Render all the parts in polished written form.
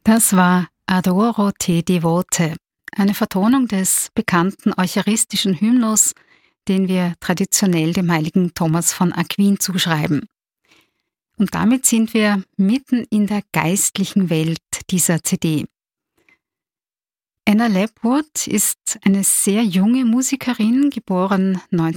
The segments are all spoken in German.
Das war Adoro te devote, eine Vertonung des bekannten eucharistischen Hymnus, den wir traditionell dem heiligen Thomas von Aquin zuschreiben. Und damit sind wir mitten in der geistlichen Welt dieser CD. Anna Lepwood ist eine sehr junge Musikerin, geboren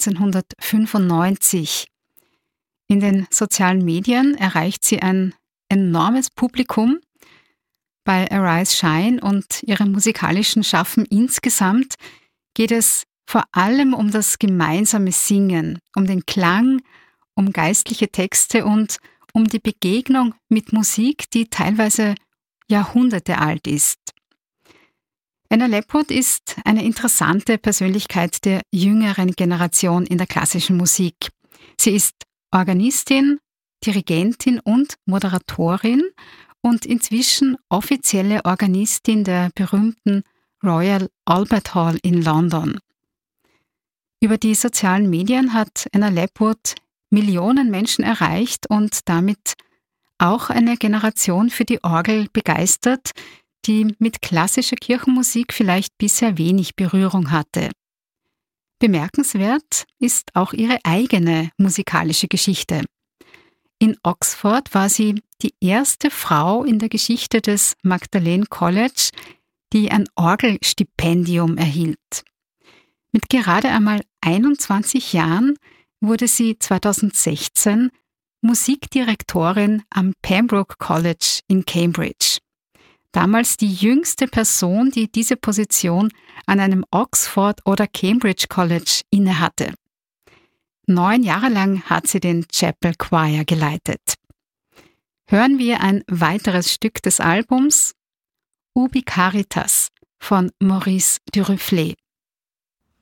1995. In den sozialen Medien erreicht sie ein enormes Publikum. Bei Arise Shine und ihrem musikalischen Schaffen insgesamt geht es vor allem um das gemeinsame Singen, um den Klang, um geistliche Texte und um die Begegnung mit Musik, die teilweise Jahrhunderte alt ist. Anna Lepwood ist eine interessante Persönlichkeit der jüngeren Generation in der klassischen Musik. Sie ist Organistin, Dirigentin und Moderatorin und inzwischen offizielle Organistin der berühmten Royal Albert Hall in London. Über die sozialen Medien hat Anna Lepwood Millionen Menschen erreicht und damit auch eine Generation für die Orgel begeistert, die mit klassischer Kirchenmusik vielleicht bisher wenig Berührung hatte. Bemerkenswert ist auch ihre eigene musikalische Geschichte. In Oxford war sie die erste Frau in der Geschichte des Magdalene College, die ein Orgelstipendium erhielt. Mit gerade einmal 21 Jahren wurde sie 2016 Musikdirektorin am Pembroke College in Cambridge. Damals die jüngste Person, die diese Position an einem Oxford oder Cambridge College innehatte. 9 Jahre lang hat sie den Chapel Choir geleitet. Hören wir ein weiteres Stück des Albums, Ubi Caritas von Maurice Duruflé.